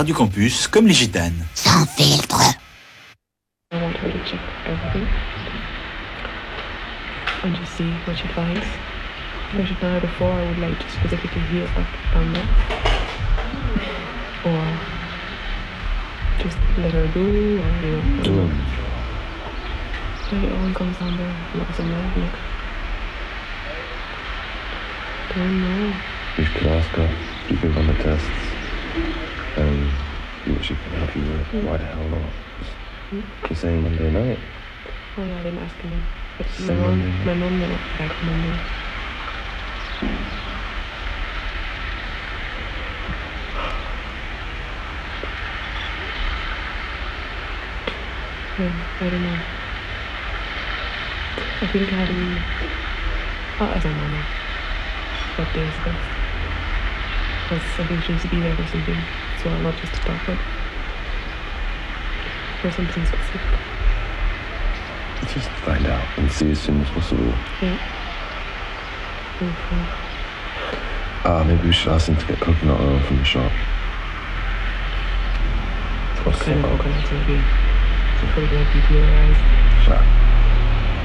Radio Campus, comme les gitanes. Sans filtre. I want her to check everything and just see what she finds. If I should know before, I would like to specifically hear from that. Or just let her do, or Do it. It all comes down to lots of love, like. Don't know. You could ask her, you can run the tests, and see what she can help you with. Why the hell not? You're saying Monday night? Oh yeah, I didn't ask him. But Say Monday. my mom went back Monday. Yeah, I don't know. I think having... I'll ask my mama what day is best. Because I think she needs to be there for something as well, not just to talk, but for something specific. Just find out and see as soon as possible. Yeah. Okay. Maybe we should ask him to get coconut oil from the shop. What kind of coconuts would be? Probably like deodorized. Sure.